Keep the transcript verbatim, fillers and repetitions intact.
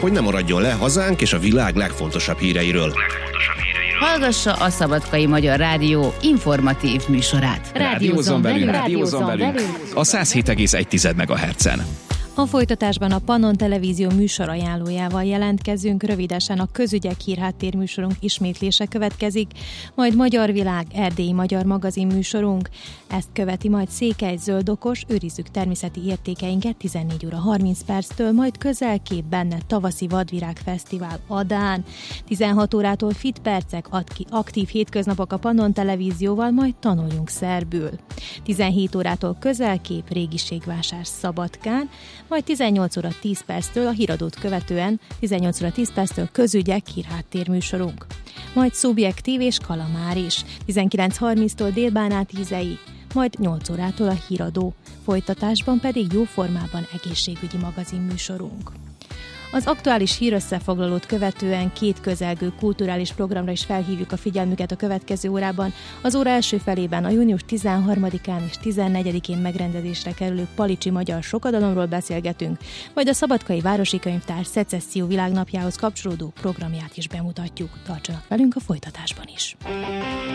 hogy ne maradjon le hazánk és a világ legfontosabb híreiről. Hallgassa a Szabadkai Magyar Rádió informatív műsorát. Rádiózzon velünk, rádiózzon velünk a száz hét egész egy megahertzen. A folytatásban a Pannon Televízió műsorajánlójával jelentkezünk, rövidesen a közügyek hírháttér műsorunk ismétlése következik, majd Magyar Világ, erdélyi magyar magazin műsorunk. Ezt követi majd Székely Zöldokos, őrizzük természeti értékeinket tizennégy óra harminc perctől, majd Közelkép benne tavaszi vadvirág fesztivál Adán. tizenhat órától Fit percek, aktív hétköznapok a Pannon Televízióval, majd tanuljunk szerbül. tizenhét órától Közelkép, régiségvásár Szabadkán, majd tizennyolc óra tíz perctől a híradót követően tizennyolc óra tíz perctől közügyek hírháttér műsorunk. Majd Szubjektív és Kalamár is, tizenkilenc harminctól Délbánát ízei, majd nyolc órától a híradó, folytatásban pedig jóformában egészségügyi magazin műsorunk. Az aktuális hírösszefoglalót követően két közelgő kulturális programra is felhívjuk a figyelmüket a következő órában. Az óra első felében a június tizenharmadikán és tizennegyedikén megrendezésre kerülő Palicsi Magyar Sokadalomról beszélgetünk, majd a Szabadkai Városi Könyvtár Szecesszió világnapjához kapcsolódó programját is bemutatjuk. Tartsanak velünk a folytatásban is!